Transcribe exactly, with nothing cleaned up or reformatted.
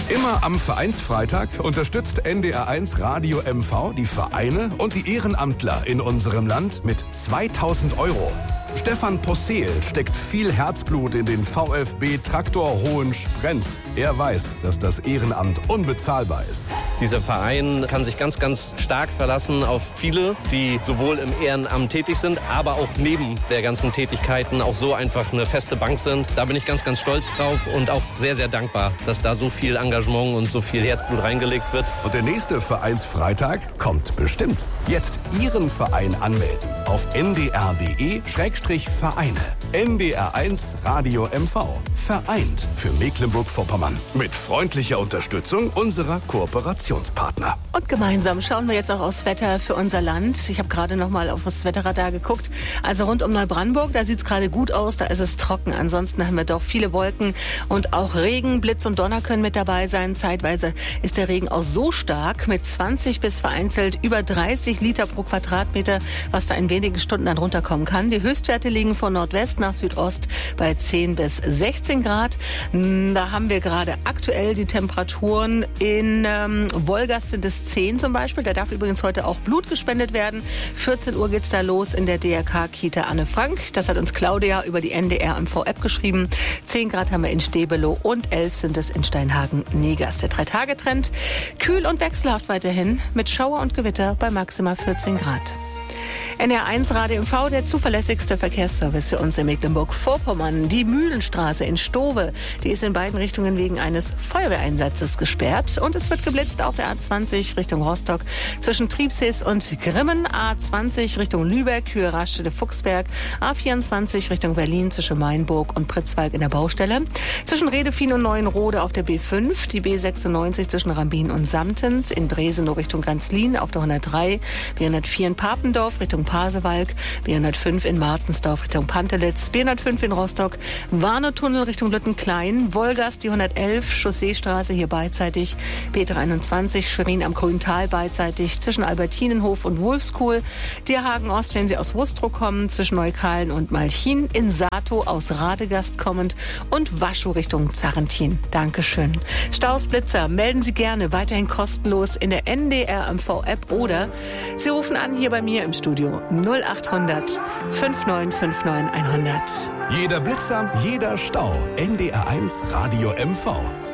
Immer am Vereinsfreitag unterstützt N D R eins Radio M V die Vereine und die Ehrenamtler in unserem Land mit zweitausend Euro. Stefan Posseel steckt viel Herzblut in den VfB Traktor Hohensprenz. Er weiß, dass das Ehrenamt unbezahlbar ist. Dieser Verein kann sich ganz, ganz stark verlassen auf viele, die sowohl im Ehrenamt tätig sind, aber auch neben der ganzen Tätigkeiten auch so einfach eine feste Bank sind. Da bin ich ganz, ganz stolz drauf und auch sehr, sehr dankbar, dass da so viel Engagement und so viel Herzblut reingelegt wird. Und der nächste Vereinsfreitag kommt bestimmt. Jetzt Ihren Verein anmelden auf n d r punkt d e Schrägstrich Vereine. N D R eins Radio M V. Vereint für Mecklenburg-Vorpommern. Mit freundlicher Unterstützung unserer Kooperationspartner. Und gemeinsam schauen wir jetzt auch aufs Wetter für unser Land. Ich habe gerade noch mal auf das Wetterradar geguckt. Also rund um Neubrandenburg, da sieht es gerade gut aus. Da ist es trocken. Ansonsten haben wir doch viele Wolken und auch Regen. Blitz und Donner können mit dabei sein. Zeitweise ist der Regen auch so stark mit zwanzig bis vereinzelt über dreißig Liter pro Quadratmeter, was da in wenigen Stunden dann runterkommen kann. Die Höchstwerte liegen von Nordwest nach Südost bei zehn bis sechzehn Grad. Da haben wir gerade aktuell die Temperaturen in ähm, Wolgast sind es zehn zum Beispiel. Da darf übrigens heute auch Blut gespendet werden. vierzehn Uhr geht's da los in der D R K-Kita Anne Frank. Das hat uns Claudia über die N D R M V-App geschrieben. zehn Grad haben wir in Stebelow und elf sind es in Steinhagen-Negas. Der Drei-Tage-Trend kühl und wechselhaft weiterhin mit Schauer und Gewitter bei maximal vierzehn Grad. N D R eins Radio M V, der zuverlässigste Verkehrsservice für uns in Mecklenburg-Vorpommern. Die Mühlenstraße in Stowe, die ist in beiden Richtungen wegen eines Feuerwehreinsatzes gesperrt. Und es wird geblitzt auf der A zwanzig Richtung Rostock zwischen Triebsees und Grimmen, A zwanzig Richtung Lübeck, Höhe Raststätte Fuchsberg, A vierundzwanzig Richtung Berlin zwischen Mainburg und Pritzwalk in der Baustelle, zwischen Redefien und Neuenrode auf der B fünf, die B sechsundneunzig zwischen Rambin und Samtens, in Dresden Richtung Ganzlin auf der hundertdrei, B hundertvier in Papendorf Richtung Pasewalk, B hundertfünf in Martensdorf Richtung Pantelitz, B hundertfünf in Rostock, Warnow-Tunnel Richtung Lüttenklein, Wolgast die hundertelf, Chausseestraße hier beidseitig, B dreiundzwanzig, Schwerin am Grüntal beidseitig, zwischen Albertinenhof und Wolfskuhl, Dierhagen Ost, wenn Sie aus Wustrow kommen, zwischen Neukalen und Malchin, in Sato aus Radegast kommend und Waschow Richtung Zarrentin. Dankeschön. Staus, Blitzer, melden Sie gerne weiterhin kostenlos in der N D R M V-App oder Sie rufen an hier bei mir im Studio null acht hundert fünf neun fünf neun hundert. Jeder Blitzer, jeder Stau. N D R eins Radio M V.